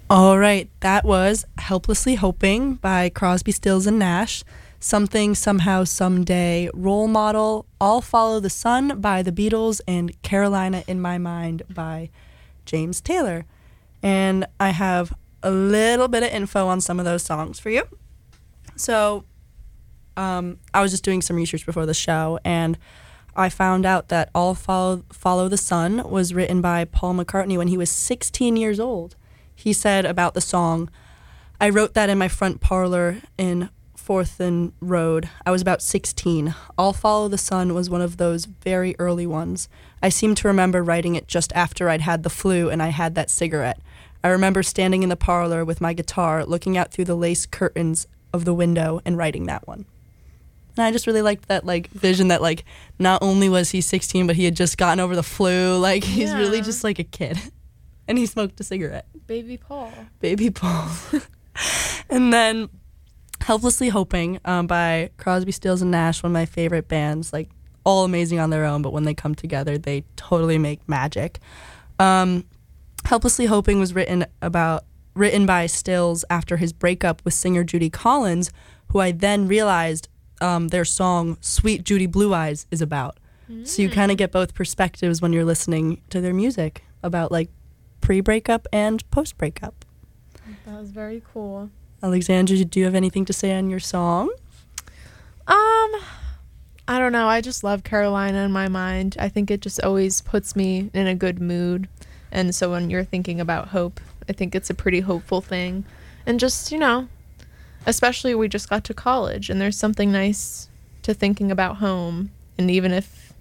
All right, that was Helplessly Hoping by Crosby, Stills, and Nash, Something, Somehow, Someday, Role Model, All Follow the Sun by the Beatles, and Carolina in My Mind by James Taylor. And I have a little bit of info on some of those songs for you. So I was just doing some research before the show, and I found out that All Follow the Sun was written by Paul McCartney when he was 16 years old. He said about the song, "I wrote that in my front parlor in 4th and Road. I was about 16. All Follow the Sun was one of those very early ones. I seem to remember writing it just after I'd had the flu and I had that cigarette. I remember standing in the parlor with my guitar, looking out through the lace curtains of the window and writing that one." And I just really liked that, like, vision that, like, not only was he 16, but he had just gotten over the flu. Like, he's really just like a kid. And he smoked a cigarette. Baby Paul. Baby Paul. And then Helplessly Hoping by Crosby, Stills, and Nash, one of my favorite bands. Like, all amazing on their own, but when they come together, they totally make magic. Helplessly Hoping was written by Stills after his breakup with singer Judy Collins, who I then realized their song Sweet Judy Blue Eyes is about. So you kind of get both perspectives when you're listening to their music about, like, pre-breakup and post-breakup. That was very cool. Alexandra, do you have anything to say on your song? I don't know. I just love Carolina in My Mind. I think it just always puts me in a good mood. And so when you're thinking about hope, I think it's a pretty hopeful thing. And just, you know, especially we just got to college and there's something nice to thinking about home. And even if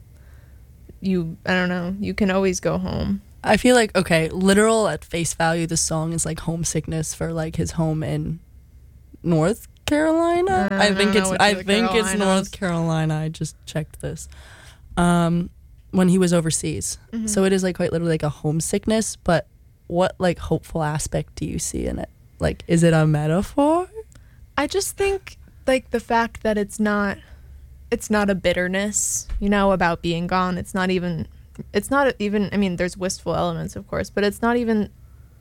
you can always go home. I feel like, okay, literal at face value, the song is like homesickness for, like, his home in North Carolina. I think it's North Carolina. I just checked this. When he was overseas. Mm-hmm. So it is, like, quite literally like a homesickness, but what, like, hopeful aspect do you see in it? Like, is it a metaphor? I just think, like, the fact that it's not a bitterness, you know, about being gone. It's not even, I mean, there's wistful elements, of course, but it's not even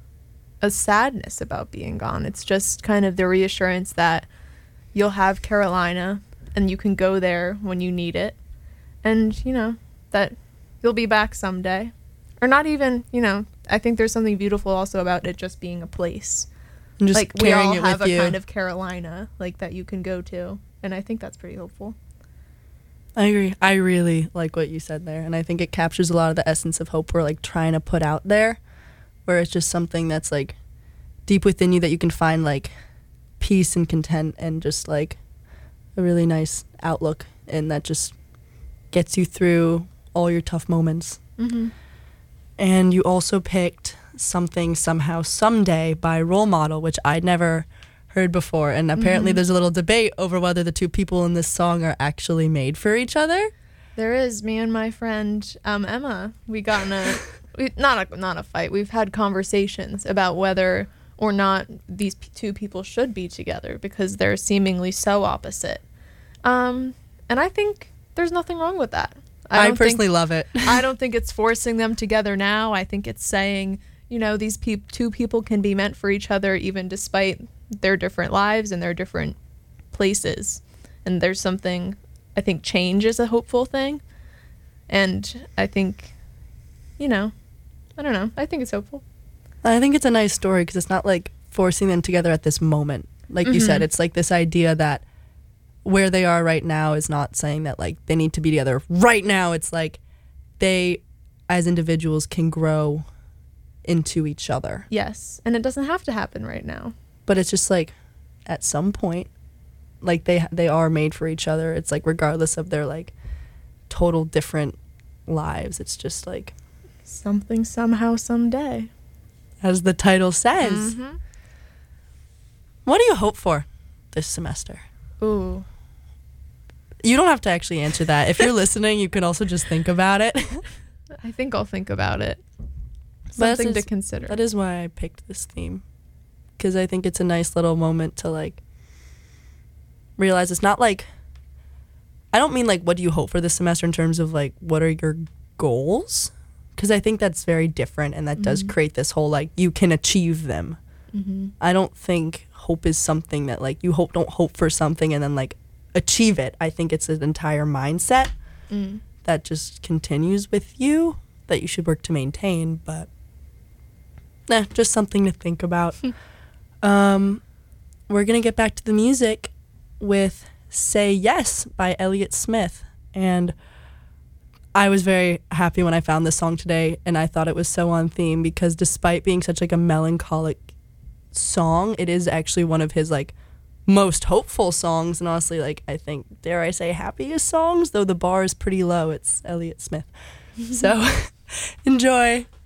a sadness about being gone. It's just kind of the reassurance that you'll have Carolina and you can go there when you need it. And, you know, that you'll be back someday. Or not even, you know, I think there's something beautiful also about it just being a place. And just like, we all it have with a you. kind of Carolina, like, that you can go to. And I think that's pretty hopeful. I agree. I really like what you said there. And I think it captures a lot of the essence of hope we're, like, trying to put out there, where it's just something that's, like, deep within you that you can find, like, peace and content and just, like, a really nice outlook, and that just gets you through all your tough moments. Mm-hmm. And you also picked Something, Somehow, Someday by Role Model, which I'd never heard before, and apparently there's a little debate over whether the two people in this song are actually made for each other. There is. Me and my friend Emma, we got in not a fight. We've had conversations about whether or not these two people should be together because they're seemingly so opposite. And I think there's nothing wrong with that. I personally love it. I don't think it's forcing them together now. I think it's saying, you know, these two people can be meant for each other even despite their different lives and their different places. And there's something, I think change is a hopeful thing. And I think, you know, I don't know. I think it's hopeful. I think it's a nice story because it's not like forcing them together at this moment. Like you said, it's like this idea that where they are right now is not saying that, like, they need to be together right now. It's like they, as individuals, can grow into each other. Yes. And it doesn't have to happen right now. But it's just like at some point, like they are made for each other. It's like regardless of their, like, total different lives. It's just like Something, Somehow, Someday. As the title says. Mm-hmm. What do you hope for this semester? Ooh. You don't have to actually answer that. If you're listening, you can also just think about it. I think I'll think about it. Something to consider. That is why I picked this theme. Because I think it's a nice little moment to, like, realize it's not like, I don't mean, like, what do you hope for this semester in terms of, like, what are your goals? Because I think that's very different, and that does create this whole, like, you can achieve them. I don't think hope is something that like you don't hope for something and then like achieve it. I think it's an entire mindset that just continues with you that you should work to maintain, but just something to think about. We're gonna get back to the music with Say Yes by Elliott Smith, and I was very happy when I found this song today, and I thought it was so on theme because despite being such like a melancholic song, it is actually one of his like most hopeful songs, and honestly like I think, dare I say, happiest songs, though the bar is pretty low. It's Elliott Smith. So enjoy.